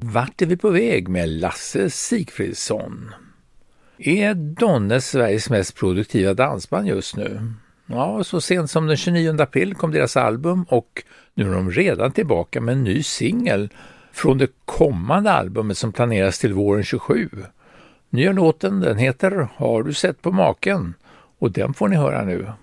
Vart är vi på väg med Lasse Sigfridsson? Är Donne Sveriges mest produktiva dansband just nu? Ja, så sent som den 29 april kom deras album och nu är de redan tillbaka med en ny singel från det kommande albumet som planeras till våren 27. Nya låten, den heter Har du sett på maken? Och den får ni höra nu.